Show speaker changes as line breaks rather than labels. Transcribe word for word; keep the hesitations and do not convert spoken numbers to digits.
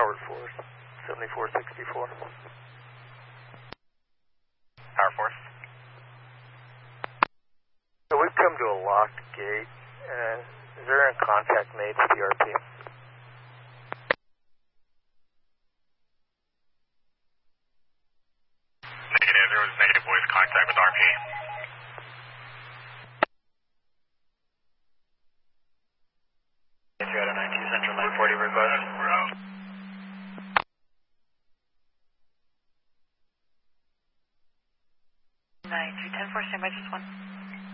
Forward force, seventy-four sixty-four.
Power force.
So we've come to a locked gate. Uh, is there a contact made with the R P?
Negative, there was negative voice contact with R P. three out of nine two Central nine forty request. We're out.
nine three ten four, stand by just one.